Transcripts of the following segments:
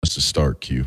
was to start, Q.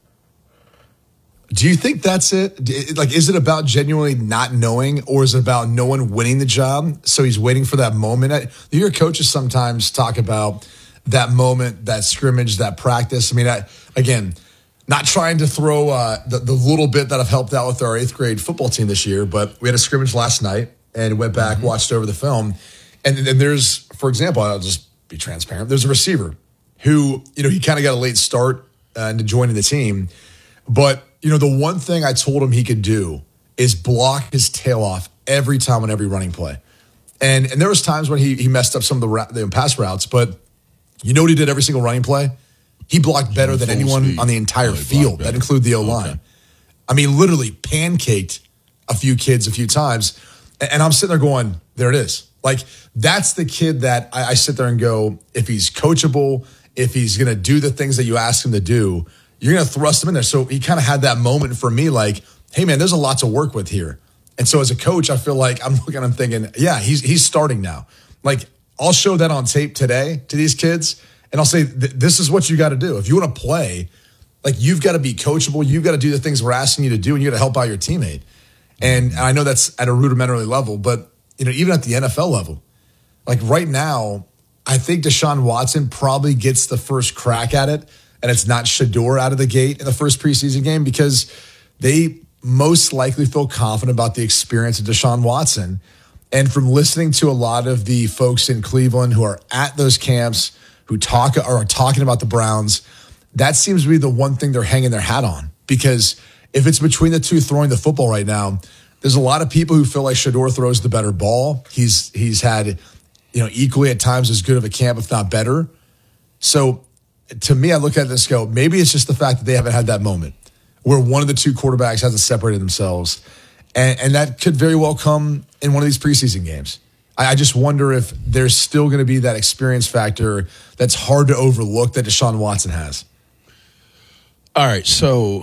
Do you think that's it? Like, is it about genuinely not knowing, or is it about no one winning the job? So he's waiting for that moment. You hear coaches sometimes talk about that moment, that scrimmage, that practice. I mean, again, not trying to throw the little bit that I've helped out with our 8th grade football team this year, but we had a scrimmage last night and went back, watched over the film. And there's, for example, I'll just be transparent. There's a receiver who, he kind of got a late start into joining the team. But, the one thing I told him he could do is block his tail off every time on every running play. And there was times when he messed up some of the pass routes, but you know what he did every single running play? He blocked better than anyone on the entire field. That included the O-line. Okay. I mean, literally pancaked a few kids a few times. And I'm sitting there going, there it is. Like, that's the kid that I sit there and go, if he's coachable, if he's going to do the things that you ask him to do, you're going to thrust him in there. So he kind of had that moment for me like, hey, man, there's a lot to work with here. And so as a coach, I feel like I'm looking at him thinking, yeah, he's starting now. Like, I'll show that on tape today to these kids, and I'll say, this is what you got to do. If you want to play, like, you've got to be coachable. You've got to do the things we're asking you to do, and you got to help out your teammate. And I know that's at a rudimentary level, but, even at the NFL level, like right now, I think Deshaun Watson probably gets the first crack at it, and it's not Shedeur out of the gate in the first preseason game because they most likely feel confident about the experience of Deshaun Watson. And from listening to a lot of the folks in Cleveland who are at those camps, who are talking about the Browns, that seems to be the one thing they're hanging their hat on. Because if it's between the two throwing the football right now, there's a lot of people who feel like Shedeur throws the better ball. He's had, equally at times as good of a camp, if not better. So to me, I look at this and go, maybe it's just the fact that they haven't had that moment where one of the two quarterbacks hasn't separated themselves. And that could very well come in one of these preseason games. I just wonder if there's still going to be that experience factor that's hard to overlook that Deshaun Watson has. All right, so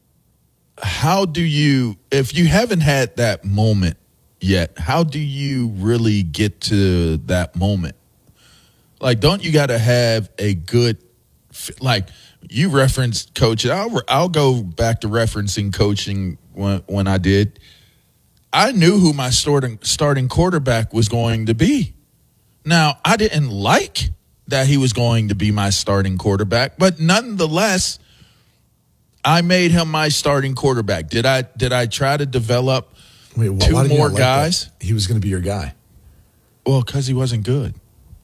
how do you, if you haven't had that moment yet, how do you really get to that moment? Like, don't you got to have a good, like, you referenced coaching. I'll go back to referencing coaching when I did. I knew who my starting quarterback was going to be. Now, I didn't like that he was going to be my starting quarterback, but nonetheless, I made him my starting quarterback. Did I try to develop two more guys? He was going to be your guy. Well, because he wasn't good.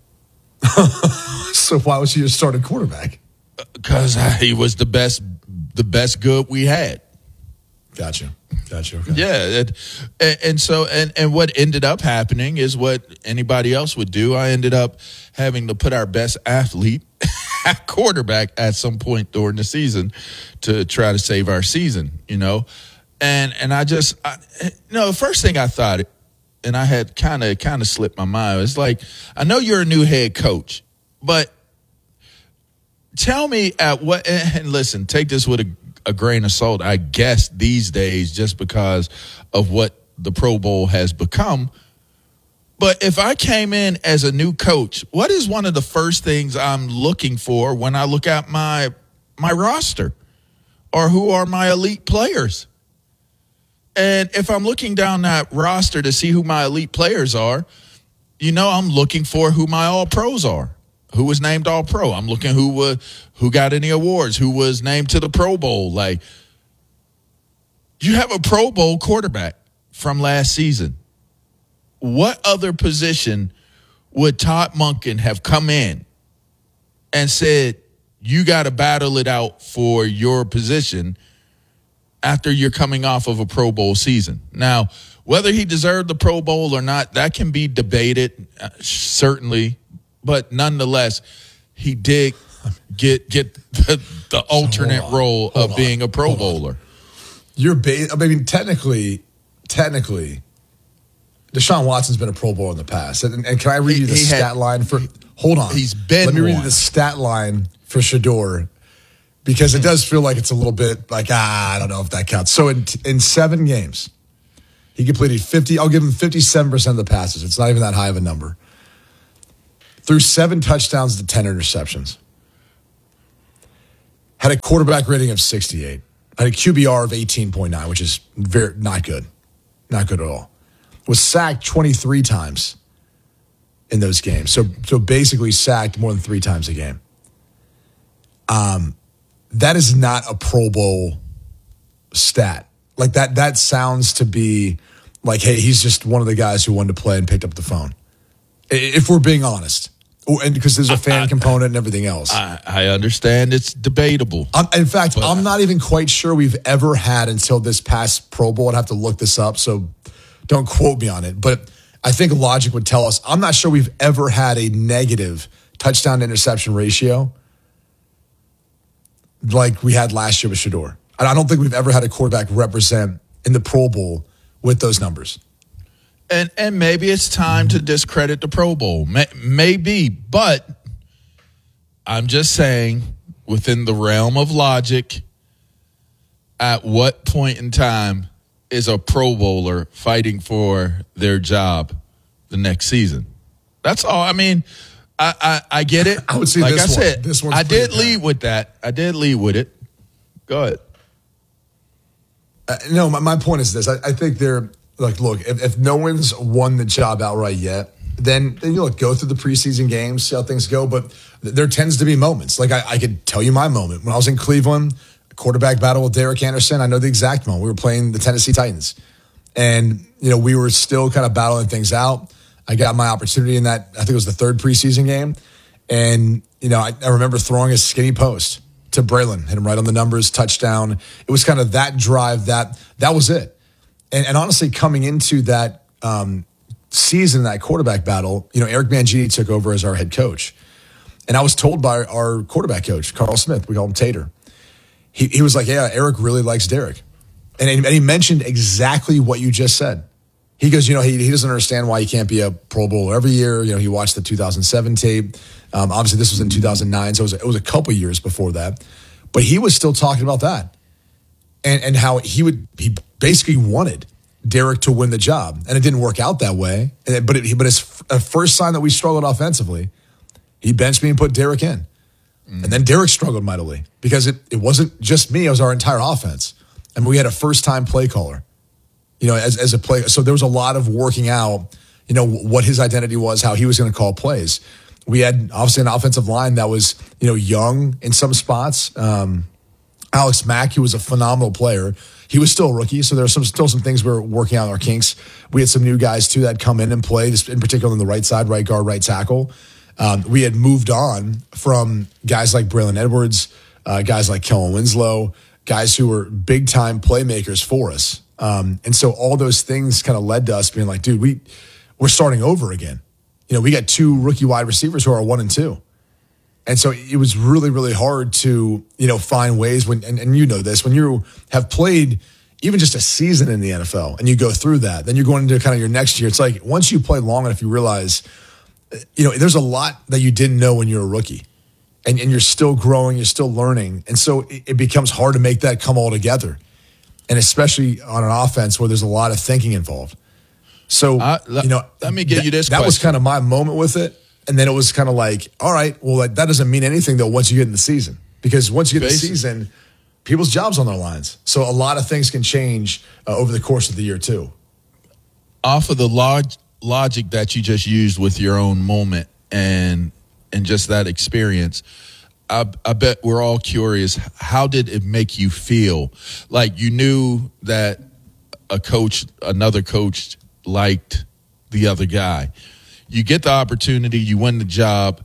So why was he your starting quarterback? Because he was the best good we had. Gotcha. Okay. Yeah, and what ended up happening is what anybody else would do. I ended up having to put our best athlete at quarterback at some point during the season to try to save our season, And the first thing I thought, and I had kind of slipped my mind, was like, I know you're a new head coach, but tell me at what, and listen, take this with a grain of salt, I guess, these days, just because of what the Pro Bowl has become. But if I came in as a new coach, what is one of the first things I'm looking for when I look at my roster? Or who are my elite players? And if I'm looking down that roster to see who my elite players are, I'm looking for who my all-pros are. Who was named All-Pro? I'm looking who got any awards, who was named to the Pro Bowl. Like, you have a Pro Bowl quarterback from last season. What other position would Todd Monken have come in and said, you got to battle it out for your position after you're coming off of a Pro Bowl season? Now, whether he deserved the Pro Bowl or not, that can be debated, certainly. But nonetheless, he did get the alternate role of being a Pro Bowler. Technically, Deshaun Watson's been a Pro Bowler in the past. And can I read you the stat line for? Hold on. Let me read you the stat line for Shedeur, because it does feel like it's a little bit like, I don't know if that counts. So in 7 games, he completed 50. I'll give him 57% of the passes. It's not even that high of a number. Threw 7 touchdowns to 10 interceptions. had a quarterback rating of 68, had a QBR of 18.9, which is not good. Not good at all. Was sacked 23 times in those games. So basically sacked more than 3 times a game. That is not a Pro Bowl stat. Like that sounds to be like, hey, he's just one of the guys who wanted to play and picked up the phone. If we're being honest. And because there's a fan component and everything else. I understand it's debatable. In fact, I'm not even quite sure we've ever had until this past Pro Bowl. I'd have to look this up, so don't quote me on it. But I think logic would tell us, I'm not sure we've ever had a negative touchdown to interception ratio like we had last year with Shedeur. I don't think we've ever had a quarterback represent in the Pro Bowl with those numbers. And maybe it's time to discredit the Pro Bowl. Maybe, but I'm just saying, within the realm of logic, at what point in time is a Pro Bowler fighting for their job the next season? That's all. I mean, I get it. I would say like this I said, one. This one's I did lead with that. I did lead with it. Go ahead. No, my point is this. I think they're like, look, if no one's won the job outright yet, then you look, go through the preseason games, see how things go. But there tends to be moments. Like I could tell you my moment when I was in Cleveland, quarterback battle with Derek Anderson. I know the exact moment. We were playing the Tennessee Titans, and we were still kind of battling things out. I got my opportunity in that. I think it was the 3rd preseason game, and I remember throwing a skinny post to Braylon, hit him right on the numbers, touchdown. It was kind of that drive that was it. And honestly, coming into that season, that quarterback battle, Eric Mangini took over as our head coach. And I was told by our quarterback coach, Carl Smith, we call him Tater. He was like, yeah, Eric really likes Derek. And he mentioned exactly what you just said. He goes, he doesn't understand why he can't be a Pro Bowler every year. He watched the 2007 tape. Obviously, this was in 2009, so it was a couple years before that. But he was still talking about that. And how he basically wanted Derek to win the job, and it didn't work out that way. But his first sign that we struggled offensively, he benched me and put Derek in, and then Derek struggled mightily because it wasn't just me; it was our entire offense, and we had a first-time play caller, as a play. So there was a lot of working out, what his identity was, how he was going to call plays. We had obviously an offensive line that was young in some spots. Alex Mack, who was a phenomenal player, he was still a rookie, so there were still some things we were working out in our kinks. We had some new guys, too, that come in and play, in particular on the right side, right guard, right tackle. We had moved on from guys like Braylon Edwards, guys like Kellen Winslow, guys who were big-time playmakers for us. And so all those things kind of led to us being like, dude, we're starting over again. We got 2 rookie wide receivers who are 1 and 2. And so it was really, really hard to, find ways when this, when you have played even just a season in the NFL and you go through that, then you're going into kind of your next year. It's like once you play long enough, you realize, there's a lot that you didn't know when you're a rookie and you're still growing, you're still learning. And so it becomes hard to make that come all together. And especially on an offense where there's a lot of thinking involved. So, let me give you this question. That was kind of my moment with it. And then it was kind of like, all right, well, that doesn't mean anything, though, once you get in the season. Because once you get in the season, people's jobs on their lines. So a lot of things can change over the course of the year, too. Off of the logic that you just used with your own moment and just that experience, I bet we're all curious, how did it make you feel? Like you knew that another coach liked the other guy. You get the opportunity, you win the job.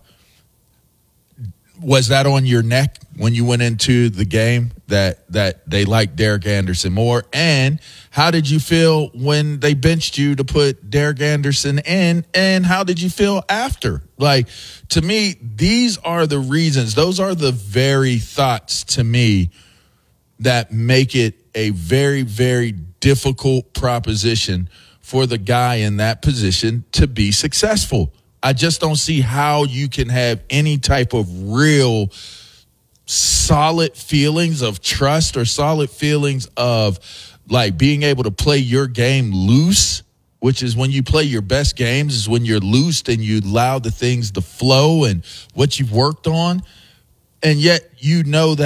Was that on your neck when you went into the game that they liked Derek Anderson more? And how did you feel when they benched you to put Derek Anderson in? And how did you feel after? Like, to me, these are the reasons. Those are the very thoughts to me that make it a very, very difficult proposition for the guy in that position to be successful. I just don't see how you can have any type of real solid feelings of trust or solid feelings of like being able to play your game loose, which is when you play your best games is when you're loose and you allow the things to flow and what you've worked on. And yet, that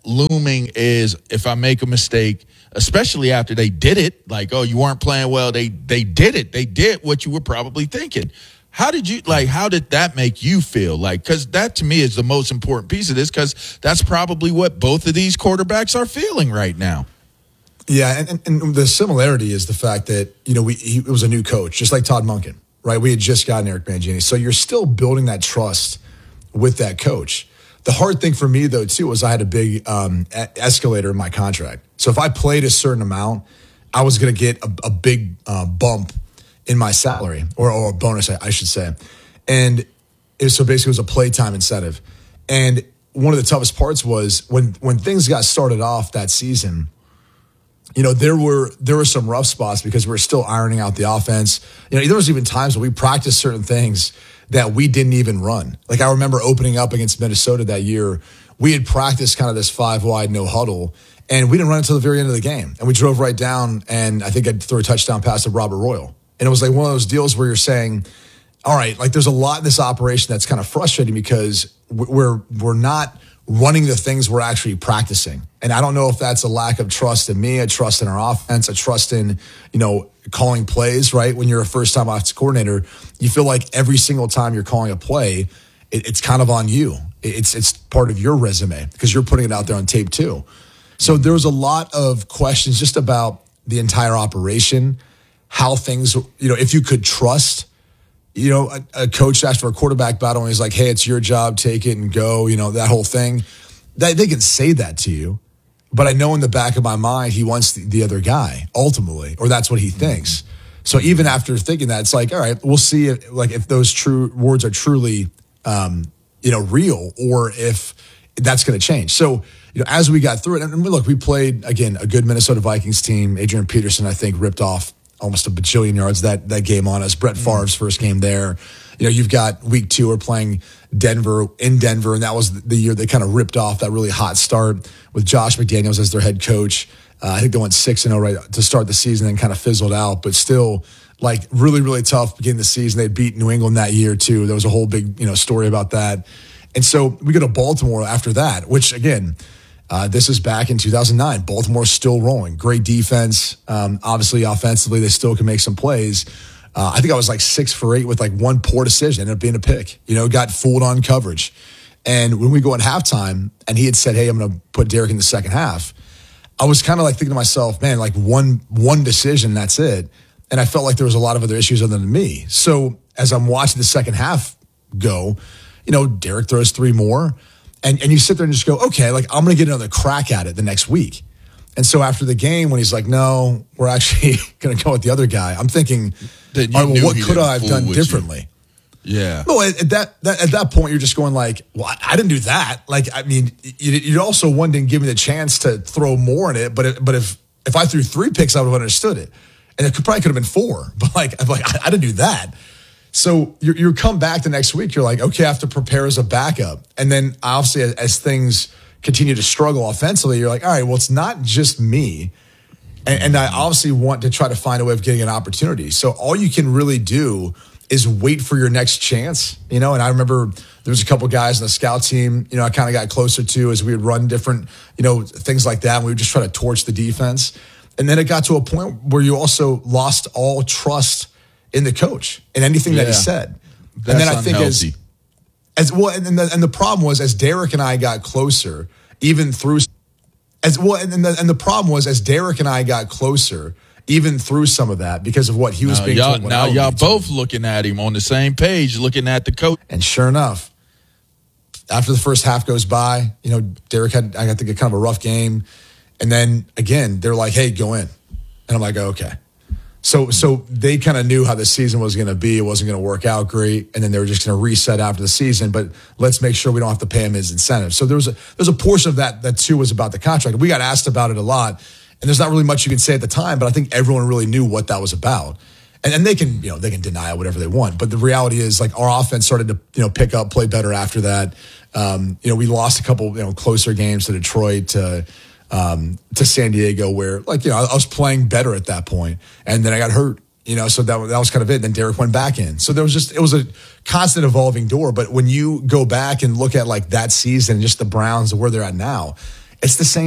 looming is if I make a mistake, especially after they did it, like, oh, you weren't playing well. They did it. They did what you were probably thinking. How did that make you feel? Like, because that to me is the most important piece of this, because that's probably what both of these quarterbacks are feeling right now. Yeah, and the similarity is the fact that, it was a new coach, just like Todd Monken, right? We had just gotten Eric Mangini. So you're still building that trust with that coach. The hard thing for me, though, too, was I had a big escalator in my contract. So if I played a certain amount, I was going to get a big bump in my salary, or a bonus, I should say. And so basically it was a playtime incentive. And one of the toughest parts was when things got started off that season, there were some rough spots because we were still ironing out the offense. There was even times when we practiced certain things that we didn't even run. Like I remember opening up against Minnesota that year, we had practiced kind of this 5-wide no huddle, and we didn't run until the very end of the game. And we drove right down, and I think I'd throw a touchdown pass to Robert Royal. And it was like one of those deals where you're saying, all right, like there's a lot in this operation that's kind of frustrating because we're not running the things we're actually practicing. And I don't know if that's a lack of trust in me, a trust in our offense, a trust in, calling plays, right? When you're a first-time offensive coordinator, you feel like every single time you're calling a play, it's kind of on you. It's part of your resume because you're putting it out there on tape too. So there was a lot of questions just about the entire operation, how things, if you could trust, a coach asked for a quarterback battle and he's like, hey, it's your job, take it and go, that whole thing. They can say that to you, but I know in the back of my mind, he wants the other guy ultimately, or that's what he thinks. So even after thinking that, it's like, all right, we'll see if those true words are truly, real, or if that's going to change. So, as we got through it, and look, we played, again, a good Minnesota Vikings team. Adrian Peterson, I think, ripped off almost a bajillion yards that game on us. Brett Favre's first game there. You've got week 2, we're playing Denver, and that was the year they kind of ripped off that really hot start with Josh McDaniels as their head coach. I think they went 6-0 right to start the season and kind of fizzled out, but still like really, really tough beginning of the season. They beat New England that year too. There was a whole big, story about that. And so we go to Baltimore after that, which again, this is back in 2009. Baltimore's still rolling. Great defense. Obviously, offensively, they still can make some plays. I think I was like 6 for 8 with like one poor decision. Ended up being a pick. Got fooled on coverage. And when we go at halftime, and he had said, hey, I'm going to put Derek in the second half, I was kind of like thinking to myself, man, like one decision, that's it. And I felt like there was a lot of other issues other than me. So as I'm watching the second half go, Derek throws 3 more. And you sit there and just go, okay, like I'm going to get another crack at it the next week. And so after the game, when he's like, no, we're actually going to go with the other guy, I'm thinking, all right, well, what could I have done differently? Yeah. No, at that point, you're just going like, well, I didn't do that. Like, I mean, you also, one, didn't give me the chance to throw more in it. But if I threw 3 picks, I would have understood it. And it probably could have been 4. But I'm like, I didn't do that. So you come back the next week, you're like, okay, I have to prepare as a backup. And then obviously as things continue to struggle offensively, you're like, all right, well, it's not just me. And I obviously want to try to find a way of getting an opportunity. So all you can really do is wait for your next chance, And I remember there was a couple guys in the scout team, I kind of got closer to as we would run different, things like that. And we would just try to torch the defense. And then it got to a point where you also lost all trust in the coach and anything that he said. That's and then I unhealthy. think as well, and the problem was as Derek and I got closer, even through as well, and the problem was as Derek and I got closer, even through some of that because of what he was being told. Now y'all both looking at him on the same page, looking at the coach. And sure enough, after the first half goes by, Derek had, I think, a kind of a rough game. And then again, they're like, hey, go in. And I'm like, okay. So they kind of knew how the season was going to be. It wasn't going to work out great. And then they were just going to reset after the season. But let's make sure we don't have to pay him his incentive. So there's a portion of that too was about the contract. We got asked about it a lot. And there's not really much you can say at the time, but I think everyone really knew what that was about. And they can, they can deny it, whatever they want. But the reality is, like, our offense started to, pick up, play better after that. We lost a couple, closer games to Detroit, to San Diego, where, like, I was playing better at that point. And then I got hurt, so that was kind of it. And then Derek went back in. So it was a constant evolving door. But when you go back and look at, like, that season, just the Browns and where they're at now, It's the same